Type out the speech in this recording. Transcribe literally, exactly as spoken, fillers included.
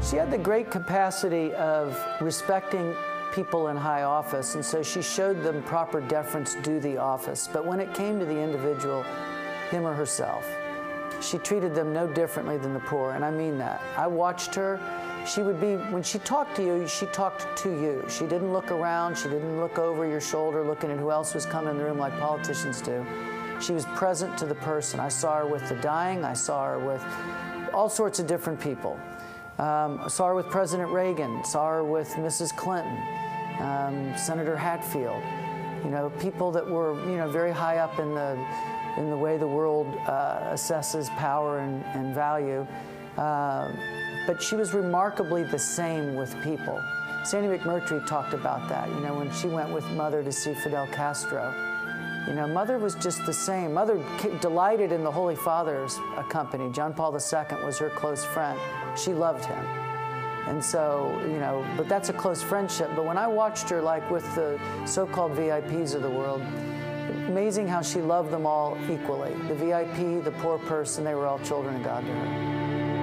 She had the great capacity of respecting people in high office, and so she showed them proper deference due the office. But when it came to the individual, him or herself, she treated them no differently than the poor, and I mean that. I watched her. She would be, when she talked to you, she talked to you. She didn't look around. She didn't look over your shoulder looking at who else was coming in the room like politicians do. She was present to the person. I saw her with the dying. I saw her with all sorts of different people. Um, I saw her with President Reagan, saw her with Missus Clinton, um, Senator Hatfield, you know, people that were, you know, very high up in the, in the way the world uh, assesses power and, and value. Uh, but she was remarkably the same with people. Sandy McMurtry talked about that, you know, when she went with Mother to see Fidel Castro. You know, Mother was just the same. Mother delighted in the Holy Father's company. John Paul the Second was her close friend. She loved him. And so, you know, but that's a close friendship. But when I watched her, like with the so-called V I Ps of the world, amazing how she loved them all equally. The V I P, the poor person, they were all children of God to her.